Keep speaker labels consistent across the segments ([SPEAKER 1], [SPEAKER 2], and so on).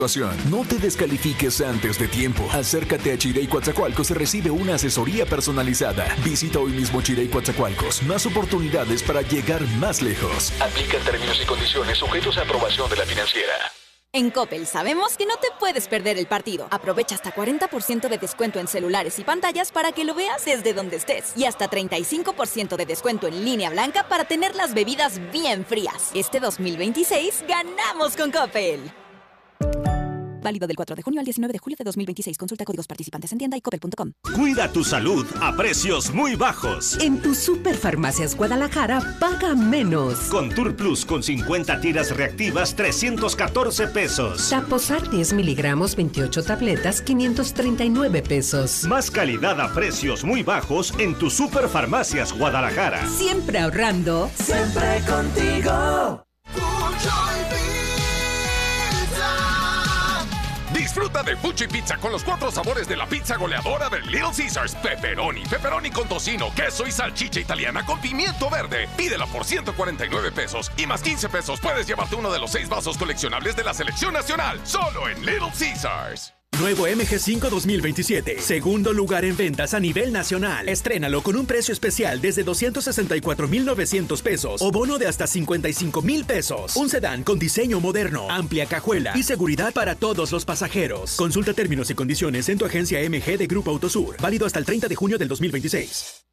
[SPEAKER 1] No te descalifiques antes de tiempo. Acércate a Chirey Coatzacoalcos y recibe una asesoría personalizada. Visita hoy mismo Chirey Coatzacoalcos. Más oportunidades para llegar más lejos. Aplican términos y condiciones sujetos a aprobación de la financiera.
[SPEAKER 2] En Coppel sabemos que no te puedes perder el partido. Aprovecha hasta 40% de descuento en celulares y pantallas para que lo veas desde donde estés. Y hasta 35% de descuento en línea blanca para tener las bebidas bien frías. Este 2026 ganamos con Coppel. Válido del 4 de junio al 19 de julio de 2026. Consulta códigos participantes en tienda y coppel.com.
[SPEAKER 3] Cuida tu salud a precios muy bajos.
[SPEAKER 4] En tu Superfarmacias Guadalajara, paga menos.
[SPEAKER 3] Con Tour Plus con 50 tiras reactivas, 314 pesos.
[SPEAKER 4] Taposar 10 miligramos, 28 tabletas, 539 pesos.
[SPEAKER 3] Más calidad a precios muy bajos en tu Superfarmacias Guadalajara.
[SPEAKER 4] Siempre ahorrando.
[SPEAKER 5] Siempre contigo.
[SPEAKER 6] Disfruta de Fuchi Pizza con los 4 sabores de la pizza goleadora de Little Caesars. Pepperoni con tocino, queso y salchicha italiana con pimiento verde. Pídela por 149 pesos y más 15 pesos puedes llevarte uno de los 6 vasos coleccionables de la selección nacional. Solo en Little Caesars.
[SPEAKER 7] Nuevo MG5 2027. Segundo lugar en ventas a nivel nacional. Estrénalo con un precio especial desde 264,900 pesos o bono de hasta 55,000 pesos. Un sedán con diseño moderno, amplia cajuela y seguridad para todos los pasajeros. Consulta términos y condiciones en tu agencia MG de Grupo Autosur. Válido hasta el 30 de junio del 2026.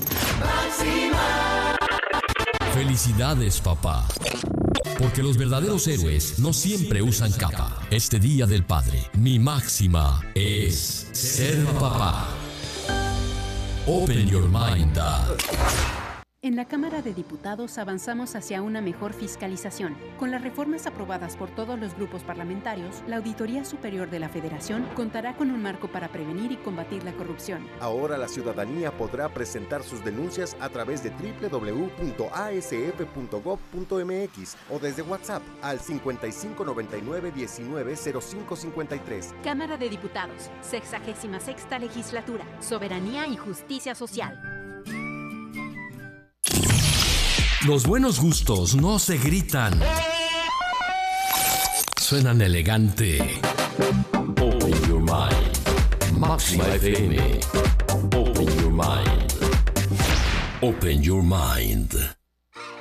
[SPEAKER 8] Felicidades, papá. Porque los verdaderos héroes no siempre usan capa. Este Día del Padre, mi máxima es ser papá. Open your mind, Dad.
[SPEAKER 9] En la Cámara de Diputados avanzamos hacia una mejor fiscalización. Con las reformas aprobadas por todos los grupos parlamentarios, la Auditoría Superior de la Federación contará con un marco para prevenir y combatir la corrupción.
[SPEAKER 10] Ahora la ciudadanía podrá presentar sus denuncias a través de www.asf.gov.mx o desde WhatsApp al 5599-190553.
[SPEAKER 9] Cámara de Diputados, 66ª Legislatura, Soberanía y Justicia Social.
[SPEAKER 8] Los buenos gustos no se gritan. Suenan elegante. Open your mind. Máxima FM. Open your mind. Open your mind.